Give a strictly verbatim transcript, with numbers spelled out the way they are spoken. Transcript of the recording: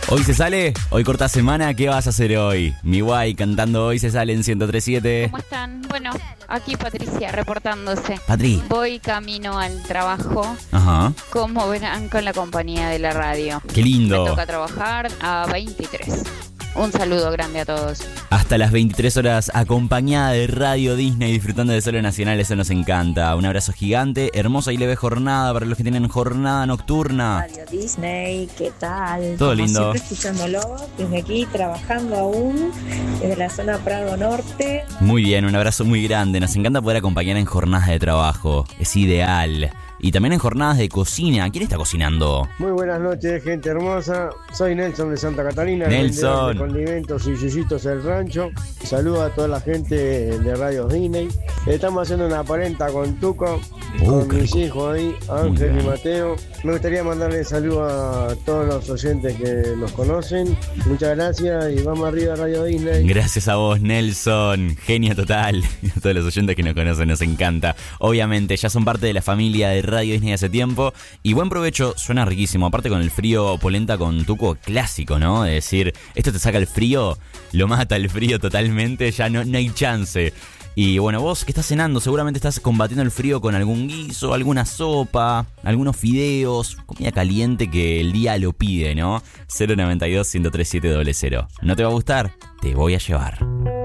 Hoy se sale, hoy corta semana, ¿qué vas a hacer hoy? Mi guay cantando Hoy se sale en ciento tres punto siete. ¿Cómo están? Bueno, aquí Patricia reportándose. Patri. Voy camino al trabajo, Ajá. como verán, con la compañía de la radio. Qué lindo. Me toca trabajar a veintitrés. Un saludo grande a todos. Hasta las veintitrés horas acompañada de Radio Disney, disfrutando de Solo Nacional, eso nos encanta. Un abrazo gigante, hermosa y leve jornada para los que tienen jornada nocturna. Radio Disney, ¿qué tal? Todo Como lindo. siempre escuchándolo, desde aquí trabajando aún, desde la zona Prado Norte. Muy bien, un abrazo muy grande. Nos encanta poder acompañar en jornadas de trabajo. Es ideal. Y también en jornadas de cocina. ¿Quién está cocinando? Muy buenas noches, gente hermosa. Soy Nelson de Santa Catarina, Nelson. vendedor de condimentos y yuyitos del rancho. Saludo a toda la gente de Radio Disney. Estamos haciendo una polenta con Tuco, Uh, con qué mis rico. hijos ahí, Muy Ángel y bien. Mateo. Me gustaría mandarle saludos a todos los oyentes que nos conocen. Muchas gracias y vamos arriba Radio Disney. Gracias a vos, Nelson. Genio total. Y a todos los oyentes que nos conocen, nos encanta. Obviamente, ya son parte de la familia de Radio Disney hace tiempo. Y buen provecho, suena riquísimo. Aparte con el frío, polenta con tuco clásico, ¿no? Es decir, esto te saca el frío, lo mata el frío totalmente, ya no, no hay chance. Y bueno, vos que estás cenando, seguramente estás combatiendo el frío con algún guiso, alguna sopa, algunos fideos, comida caliente que el día lo pide, ¿no? cero noventa y dos, ciento tres punto siete cero cero. ¿No te va a gustar? Te voy a llevar.